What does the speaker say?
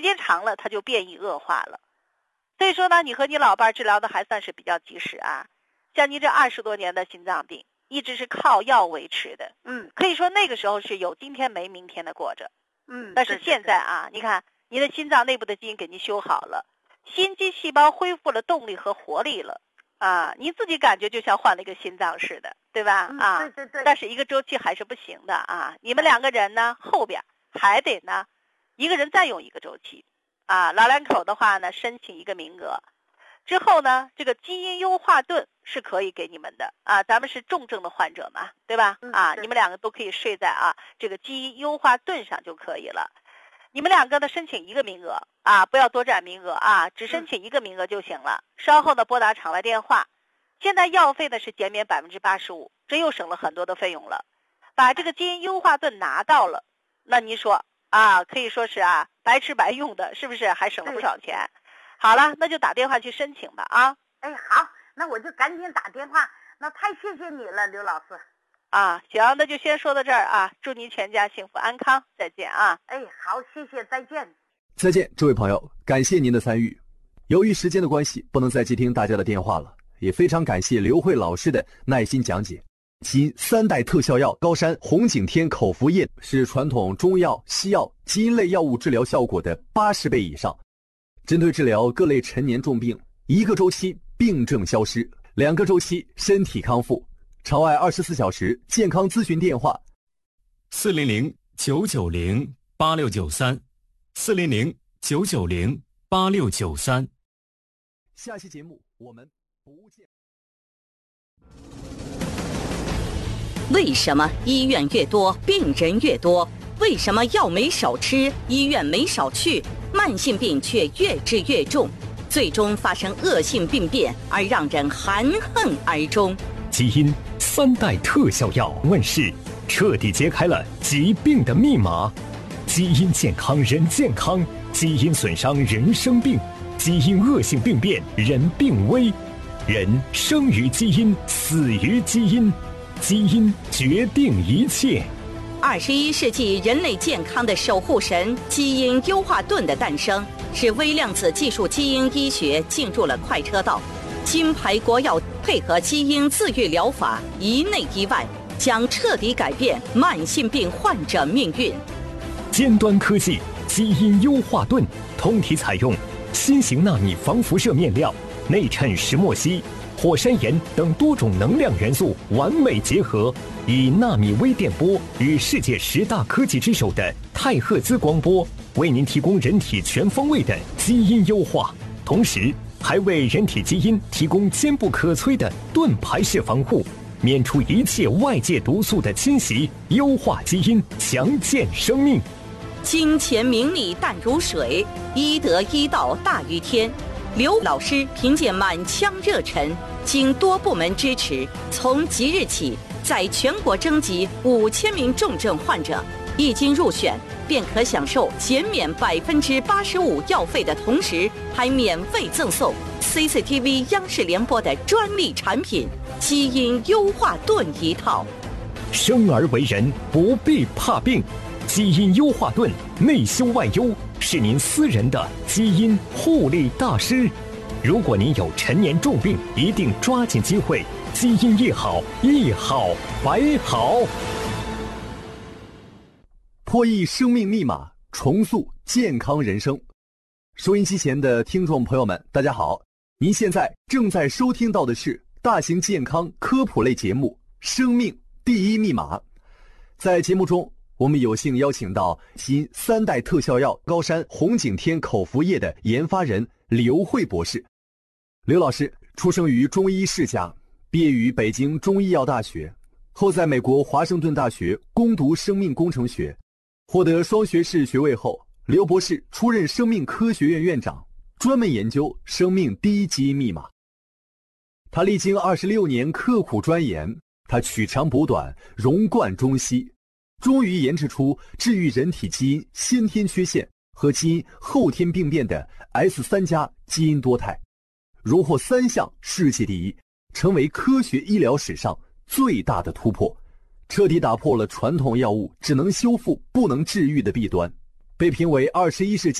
间长了它就变异恶化了。所以说呢，你和你老伴儿治疗的还算是比较及时啊。像您这20多年的心脏病一直是靠药维持的，可以说那个时候是有今天没明天的过着，但是现在啊，你看您的心脏内部的基因给您修好了，心肌细胞恢复了动力和活力了啊，您自己感觉就像换了一个心脏似的，对吧？ 对。 但是一个周期还是不行的啊，你们2个人呢后边还得呢一个人再用一个周期啊，老两口的话呢申请一个名额。之后呢，这个基因优化盾是可以给你们的啊，咱们是重症的患者嘛，对吧？你们2个都可以睡在这个基因优化盾上就可以了。你们2个呢申请一个名额啊，不要多占名额啊，只申请一个名额就行了。稍后呢拨打场外电话，现在药费呢是减免85%，这又省了很多的费用了。把这个基因优化盾拿到了，那您说可以说是白吃白用的，是不是还省了不少钱？好了，那就打电话去申请吧啊！ 好，那我就赶紧打电话。那太谢谢你了，刘老师。 行，那就先说到这儿啊！祝您全家幸福安康，再见啊！ 好，谢谢，再见。 再见，这位朋友，感谢您的参与。由于时间的关系，不能再接听大家的电话了，也非常感谢刘慧老师的耐心讲解。基因3代特效药高山红景天口服液是传统中药、西药、基因类药物治疗效果的80倍以上。针对治疗各类陈年重病，1个周期病症消失，2个周期身体康复。场外24小时健康咨询电话 400-990-8693，400-990-8693。 下期节目我们不见。 为什么医院越多病人越多？为什么药没少吃，医院没少去，慢性病却越治越重，最终发生恶性病变而让人含恨而终？ 基因3代特效药问世，彻底揭开了疾病的密码。基因健康人健康，基因损伤人生病，基因恶性病变人病危。人生于基因，死于基因，基因决定一切。 21世纪人类健康的守护神——基因优化盾的诞生，使微量子技术基因医学进入了快车道。金牌国药配合基因自愈疗法，一内一外，将彻底改变慢性病患者命运。 尖端科技基因优化盾，通体采用新型纳米防辐射面料，内衬石墨烯、火山岩等多种能量元素完美结合，以纳米微电波与世界10大科技之首的太赫兹光波，为您提供人体全方位的基因优化，同时还为人体基因提供坚不可摧的盾牌式防护，免除一切外界毒素的侵袭，优化基因，强健生命。 金钱名利淡如水，医德医道大于天。刘老师凭借满腔热忱，经多部门支持，从即日起在全国征集5000名重症患者，一经入选便可享受减免85%药费的同时，还免费赠送 CCTV 央视联播的专利产品基因优化盾一套。 生而为人不必怕病，基因优化盾内修外优，是您私人的基因护理大师。如果您有陈年重病，一定抓紧机会，基因一好，一好百好。 破译生命密码，重塑健康人生。收音机前的听众朋友们，大家好，您现在正在收听到的是大型健康科普类节目《生命第一密码》。在节目中，我们有幸邀请到基因3代特效药高山红景天口服液的研发人刘慧博士。刘老师出生于中医世家，毕业于北京中医药大学，后在美国华盛顿大学攻读生命工程学，获得双学士学位后，刘博士出任生命科学院院长，专门研究生命第一基因密码。他历经26年刻苦钻研，他取长补短，融贯中西，终于研制出治愈人体基因先天缺陷和基因后天病变的 S3+ 基因多肽，荣获3项世界第一，成为科学医疗史上最大的突破，彻底打破了传统药物只能修复不能治愈的弊端，被评为21世纪